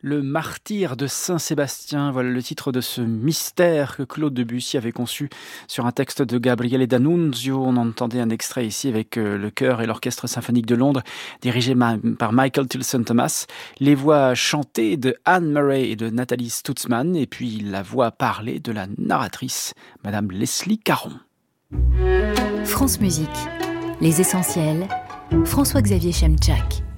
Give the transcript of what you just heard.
Le martyr de Saint-Sébastien, voilà le titre de ce mystère que Claude Debussy avait conçu sur un texte de Gabriele D'Annunzio. On entendait un extrait ici avec le chœur et l'orchestre symphonique de Londres, dirigé par Michael Tilson Thomas. Les voix chantées de Anne Murray et de Nathalie Stutzmann, et puis la voix parlée de la narratrice, Madame Leslie Caron. France Musique, les essentiels, François-Xavier Chemczak.